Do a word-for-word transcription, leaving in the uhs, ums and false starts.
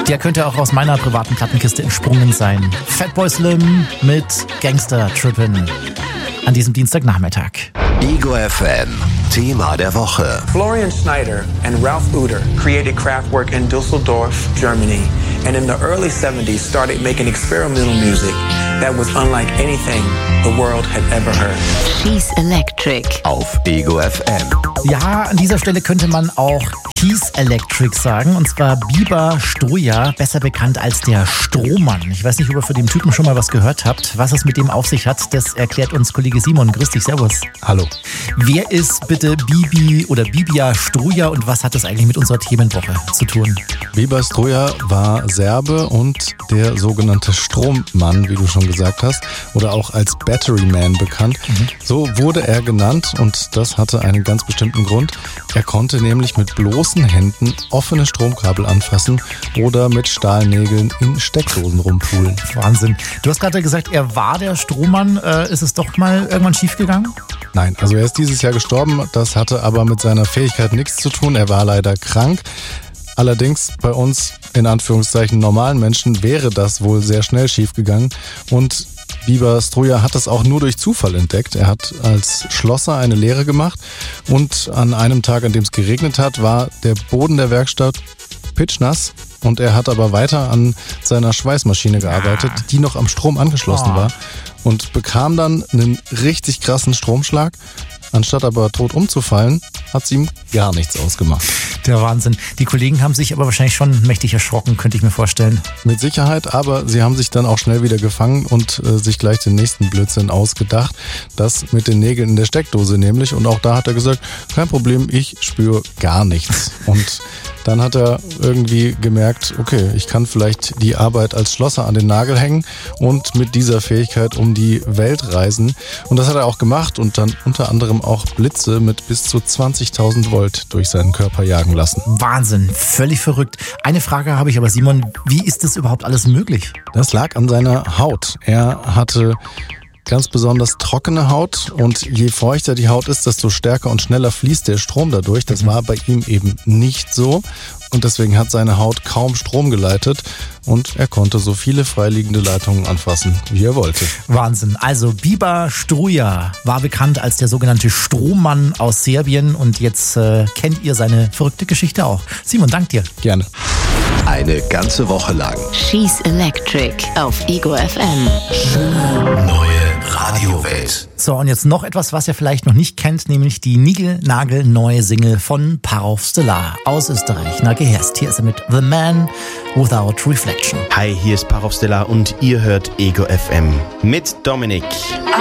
Der könnte auch aus meiner privaten Plattenkiste entsprungen sein. Fatboy Slim mit Gangster Trippin' an diesem Dienstagnachmittag. Ego F M, Thema der Woche. Florian Schneider and Ralph Uter created Kraftwerk in Düsseldorf, Germany, and in the early seventies started making experimental music that was unlike anything the world had ever heard. She's Electric. Auf Ego F M. Ja, an dieser Stelle könnte man auch He's Electric sagen, und zwar Biber Struja, besser bekannt als der Strohmann. Ich weiß nicht, ob ihr für den Typen schon mal was gehört habt. Was es mit dem auf sich hat, das erklärt uns Kollege Simon. Grüß dich, servus. Hallo. Wer ist bitte Bibi oder Bibia Struja und was hat das eigentlich mit unserer Themenwoche zu tun? Biber Struja war Serbe und der sogenannte Strommann, wie du schon gesagt hast, oder auch als Battery Man bekannt. Mhm. So wurde er genannt und das hatte einen ganz bestimmten Grund. Er konnte nämlich mit bloßen Händen offene Stromkabel anfassen oder mit Stahlnägeln in Steckdosen rumpulen. Wahnsinn. Du hast gerade gesagt, er war der Strohmann. Äh, ist es doch mal irgendwann schiefgegangen? Nein, also er ist dieses Jahr gestorben. Das hatte aber mit seiner Fähigkeit nichts zu tun. Er war leider krank. Allerdings bei uns, in Anführungszeichen, normalen Menschen wäre das wohl sehr schnell schiefgegangen. Und Biber Struja hat das auch nur durch Zufall entdeckt. Er hat als Schlosser eine Lehre gemacht und an einem Tag, an dem es geregnet hat, war der Boden der Werkstatt pitschnass und er hat aber weiter an seiner Schweißmaschine gearbeitet, die noch am Strom angeschlossen war und bekam dann einen richtig krassen Stromschlag. Anstatt aber tot umzufallen, hat es ihm gar nichts ausgemacht. Der Wahnsinn. Die Kollegen haben sich aber wahrscheinlich schon mächtig erschrocken, könnte ich mir vorstellen. Mit Sicherheit, aber sie haben sich dann auch schnell wieder gefangen und äh, sich gleich den nächsten Blödsinn ausgedacht. Das mit den Nägeln in der Steckdose nämlich. Und auch da hat er gesagt, kein Problem, ich spüre gar nichts. Und dann hat er irgendwie gemerkt, okay, ich kann vielleicht die Arbeit als Schlosser an den Nagel hängen und mit dieser Fähigkeit um die Welt reisen. Und das hat er auch gemacht und dann unter anderem auch Blitze mit bis zu zwanzigtausend Volt durch seinen Körper jagen lassen. Wahnsinn, völlig verrückt. Eine Frage habe ich aber, Simon, wie ist das überhaupt alles möglich? Das lag an seiner Haut. Er hatte ganz besonders trockene Haut und je feuchter die Haut ist, desto stärker und schneller fließt der Strom dadurch. Das war bei ihm eben nicht so und deswegen hat seine Haut kaum Strom geleitet und er konnte so viele freiliegende Leitungen anfassen, wie er wollte. Wahnsinn. Also Biber Struja war bekannt als der sogenannte Strohmann aus Serbien und jetzt äh, kennt ihr seine verrückte Geschichte auch. Simon, dank dir. Gerne. Eine ganze Woche lang. She's Electric auf Ego F M. Schöne neue Radiowelt. So, und jetzt noch etwas, was ihr vielleicht noch nicht kennt, nämlich die niegelnagelneue Single von Parov Stellar aus Österreich. Na, gehörst. Hier ist er mit The Man Without Reflection. Hi, hier ist Parov Stellar und ihr hört Ego F M mit Dominik.